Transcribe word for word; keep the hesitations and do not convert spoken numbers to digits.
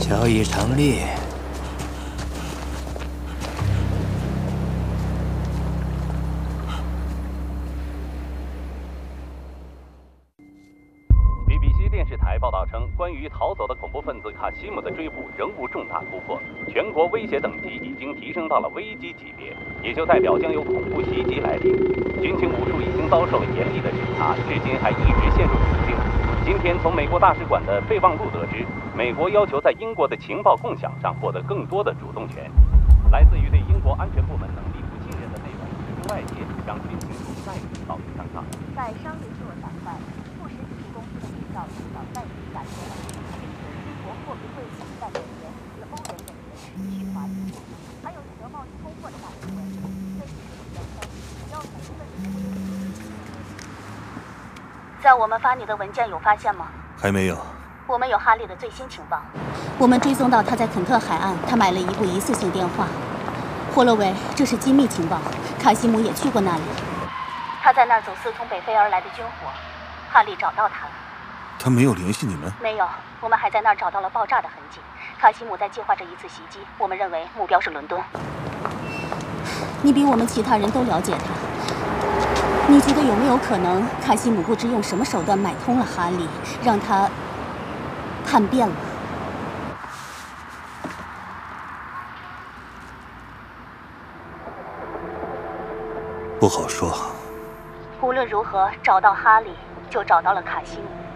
交易成立。 B B C 电视台报道称，关于逃走的恐怖分子卡西姆的追捕仍无重大突破，全国威胁等级已经提升到了危机级别，也就代表将有恐怖袭击来临。军情五处已经遭受了严厉的审查，至今还一直陷入窘境。今天从美国大使馆的备忘录得知，美国要求在英国的情报共享上获得更多的主动权。来自于对英国安全部门能力不信任的内容刺激外界，让军情处再次遭遇尴尬。 在商业座谈会，富时指数公司的领导领导再次下跌了，因此英国货币会抢占美元与欧元等人持续滑跌，还有涉贸易通货的大新闻。对于这个原因，只要每一个人都在我们发你的文件有发现吗？ 还没有。 我们有哈利的最新情报，我们追踪到他在肯特海岸，他买了一部疑似性电话。霍洛维，这是机密情报，卡西姆也去过那里。他在那儿走私从北非而来的军火，哈利找到他了。 他没有联系你们？ 没有，我们还在那儿找到了爆炸的痕迹。卡西姆在计划这一次袭击，我们认为目标是伦敦。你比我们其他人都了解他，你觉得有没有可能，卡西姆不知用什么手段买通了哈利，让他叛变了？ 不好说。 无论如何，找到哈利，就找到了卡西姆。